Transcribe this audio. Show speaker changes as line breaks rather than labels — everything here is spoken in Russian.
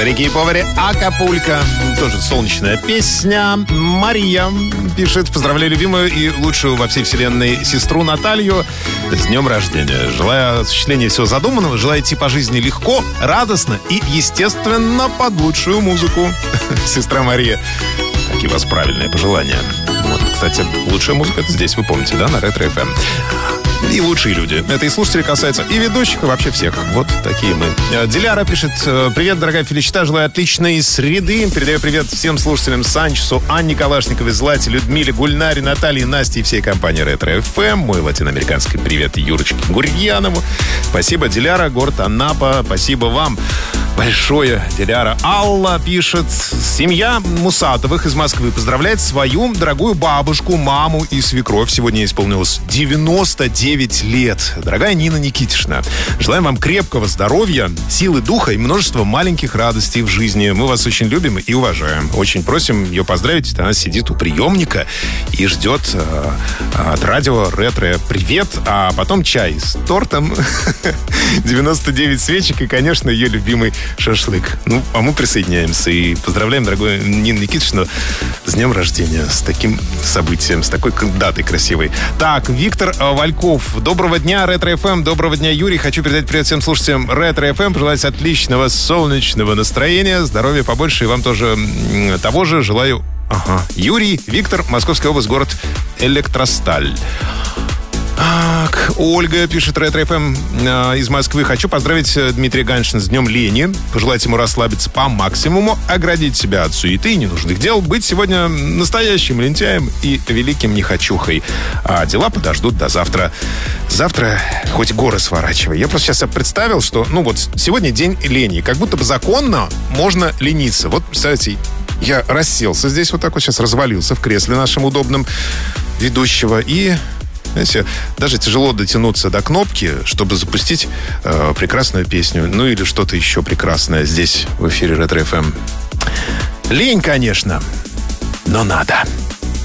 Старики и повари, Акапулько. Тоже солнечная песня. Мария пишет: поздравляю любимую и лучшую во всей вселенной сестру Наталью с днем рождения. Желаю осуществления всего задуманного. Желаю идти по жизни легко, радостно и, естественно, под лучшую музыку. Сестра Мария. Какие у вас правильные пожелания. Вот, кстати, лучшая музыка — это здесь, вы помните, да, на Ретро FM. И лучшие люди. Это и слушателей касается, и ведущих, и вообще всех. Вот такие мы. Диляра пишет: привет, дорогая Феличита, желаю отличной среды. Передаю привет всем слушателям: Санчесу, Анне Калашниковой, Злате, Людмиле, Гульнаре, Наталье, Насте и всей компании Ретро FM. Мой латиноамериканский привет Юрочке Гурьянову. Спасибо, Диляра, город Анапа. Спасибо вам большое, Диляра. Алла пишет: семья Мусатовых из Москвы поздравляет свою дорогую бабушку, маму и свекровь. Сегодня исполнилось 99 лет. Дорогая Нина Никитишна, желаем вам крепкого здоровья, силы духа и множества маленьких радостей в жизни. Мы вас очень любим и уважаем. Очень просим ее поздравить. Она сидит у приемника и ждет от радио Ретро привет, а потом чай с тортом, 99 свечек и, конечно, ее любимый шашлык. Ну, а мы присоединяемся и поздравляем дорогую Нину Никитичну с днем рождения, с таким событием, с такой датой красивой. Так, Виктор Вальков. Доброго дня, Ретро FM. Доброго дня, Юрий. Хочу передать привет всем слушателям Ретро FM. Пожелать отличного солнечного настроения, здоровья побольше. И вам тоже того же желаю. Ага. Юрий, Виктор, Московская область, город Электросталь. Так, Ольга пишет: Ретро FM из Москвы. Хочу поздравить Дмитрия Ганшина с Днем Лени. Пожелать ему расслабиться по максимуму, оградить себя от суеты и ненужных дел, быть сегодня настоящим лентяем и великим нехочухой. А дела подождут до завтра. Завтра хоть горы сворачивай. Я просто сейчас представил, что, сегодня день лени. Как будто бы законно можно лениться. Вот, представляете, я расселся здесь вот так вот, сейчас развалился в кресле нашем удобном ведущего и... Знаете, даже тяжело дотянуться до кнопки, чтобы запустить прекрасную песню. Ну или что-то еще прекрасное здесь, в эфире Ретро FM. Лень, конечно, но надо.